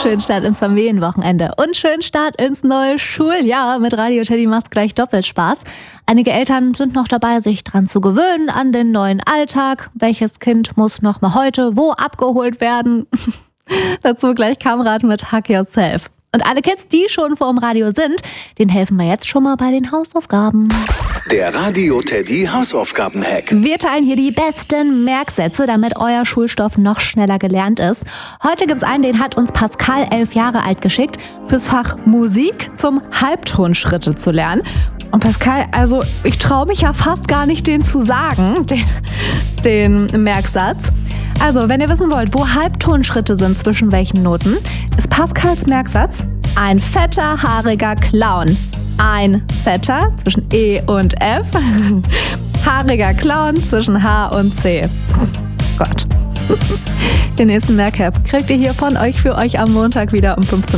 Schönen Start ins Familienwochenende und schönen Start ins neue Schuljahr. Mit Radio Teddy macht's gleich doppelt Spaß. Einige Eltern sind noch dabei, sich dran zu gewöhnen an den neuen Alltag. Welches Kind muss noch mal heute wo abgeholt werden? Dazu gleich Kamerad mit Hack Yourself. Und alle Kids, die schon vorm Radio sind, denen helfen wir jetzt schon mal bei den Hausaufgaben. Der Radio Teddy Hausaufgaben-Hack. Wir teilen hier die besten Merksätze, damit euer Schulstoff noch schneller gelernt ist. Heute gibt's einen, den hat uns Pascal, 11 Jahre alt, geschickt, fürs Fach Musik zum Halbtonschritte zu lernen. Und Pascal, also ich traue mich ja fast gar nicht, den zu sagen, den Merksatz. Also, wenn ihr wissen wollt, wo Halbtonschritte sind zwischen welchen Noten, ist Pascals Merksatz ein fetter, haariger Clown. Ein fetter zwischen E und F, haariger Clown zwischen H und C. Gott. Den nächsten Merkhack kriegt ihr hier von euch für euch am Montag wieder um 15 Uhr.